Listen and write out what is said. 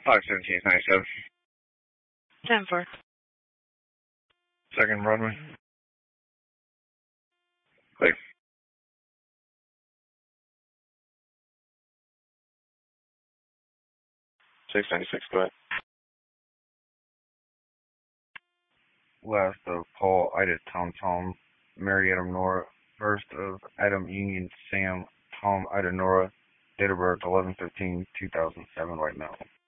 51797. 10-4. Second Broadway. Clear. 696, go ahead. Last of Paul, Ida, Tom, Tom, Mary, Adam, Nora. First of Adam, Union, Sam, Tom, Ida, Nora. Date of birth 11/15/2007 right now.